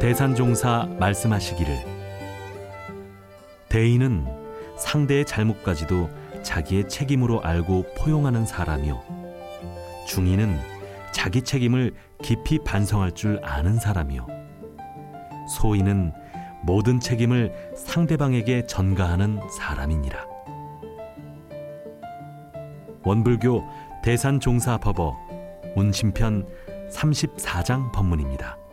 대산종사 말씀하시기를 대인은 상대의 잘못까지도 자기의 책임으로 알고 포용하는 사람이요 중인은 자기 책임을 깊이 반성할 줄 아는 사람이요 소인은 모든 책임을 상대방에게 전가하는 사람이니라. 원불교 대산종사법어 운심편 34장 법문입니다.